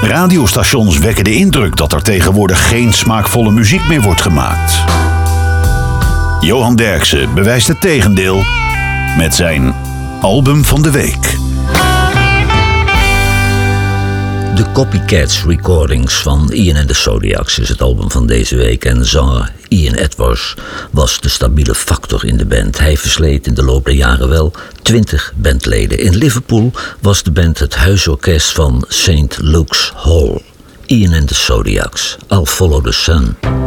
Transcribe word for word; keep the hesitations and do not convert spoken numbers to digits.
Radiostations wekken de indruk dat er tegenwoordig geen smaakvolle muziek meer wordt gemaakt. Johan Derksen bewijst het tegendeel met zijn album van de week. De Copycats Recordings van Ian and the Zodiacs is het album van deze week. En zanger Ian Edwards was de stabiele factor in de band. Hij versleet in de loop der jaren wel twintig bandleden. In Liverpool was de band het huisorkest van Saint Luke's Hall. Ian and the Zodiacs, I'll Follow the Sun.